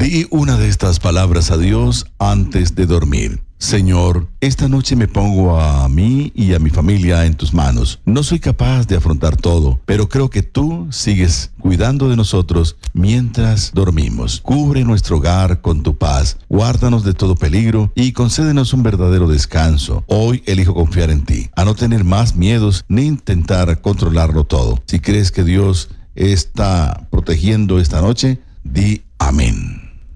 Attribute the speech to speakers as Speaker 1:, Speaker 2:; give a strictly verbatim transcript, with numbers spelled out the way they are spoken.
Speaker 1: Di una de estas palabras a Dios antes de dormir. Señor, esta noche me pongo a mí y a mi familia en tus manos. No soy capaz de afrontar todo, pero creo que tú sigues cuidando de nosotros mientras dormimos. Cubre nuestro hogar con tu paz, guárdanos de todo peligro y concédenos un verdadero descanso. Hoy elijo confiar en ti, a no tener más miedos ni intentar controlarlo todo. Si crees que Dios está protegiendo esta noche, di amén.